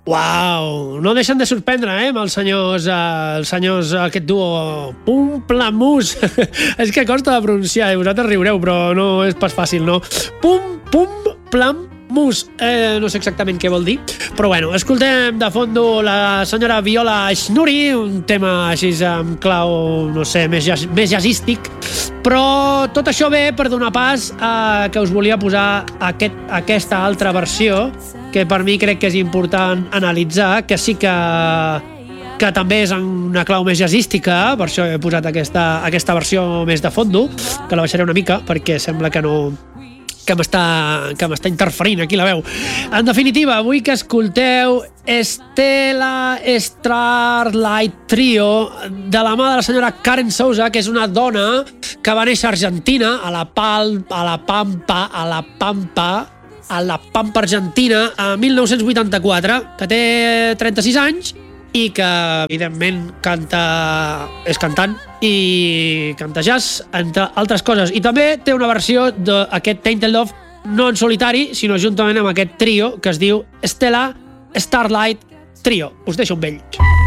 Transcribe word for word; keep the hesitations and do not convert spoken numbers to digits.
Uau, no deixen de sorprendre, eh, amb els senyors, eh, els senyors, aquest duo Pum-Plam-Mus. És que costa de pronunciar, i vosaltres riureu, però no és pas fàcil, no? Pum-Pum-Plam-Mus. Eh, no sé exactament què vol dir, però bueno, escoltem de fondo la senyora Viola Schnurri, un tema així amb clau, no sé, més, jazz, més jazzístic, però tot això ve per donar pas a que us volia posar aquest, aquesta altra versió, que per mi crec que és important analitzar, que sí que, que també és en una clau més jazzística, per això he posat aquesta, aquesta versió més de fondo, que la baixaré una mica, perquè sembla que no que m'està que m'està interferint aquí la veu. En definitiva, vull que escolteu Stella Starlight Trio de la mà de la senyora Karen Souza, que és una dona que va néixer a Argentina, a la, Pal, a la Pampa, a la Pampa, a la Pampa Argentina, a mil nou-cents vuitanta-quatre, que té trenta-sis anys i que, evidentment, canta, és cantant i canta jazz, entre altres coses. I també té una versió d'aquest Tainted Love, no en solitari, sinó juntament amb aquest trio que es diu Stella Starlight Trio. Us deixo amb ells.